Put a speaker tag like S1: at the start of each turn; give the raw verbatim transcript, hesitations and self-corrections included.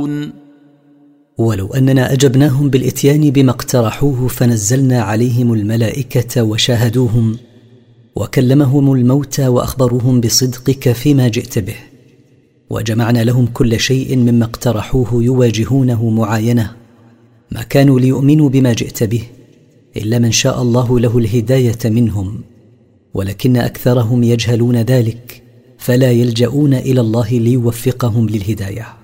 S1: يؤمنون
S2: ولو أننا أجبناهم بالإتيان بما اقترحوه فنزلنا عليهم الملائكة وشاهدوهم وكلمهم الموتى وأخبروهم بصدقك فيما جئت به، وجمعنا لهم كل شيء مما اقترحوه يواجهونه معاينة، ما كانوا ليؤمنوا بما جئت به إلا من شاء الله له الهداية منهم، ولكن أكثرهم يجهلون ذلك فلا يلجؤون إلى الله ليوفقهم للهداية.